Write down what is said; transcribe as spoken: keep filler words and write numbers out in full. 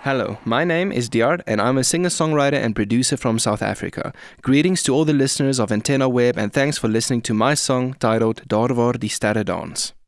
Hello, my name is Diard and I'm a singer-songwriter and producer from South Africa. Greetings to all the listeners of Antenna Web and thanks for listening to my song titled Daar waar die sterre dans.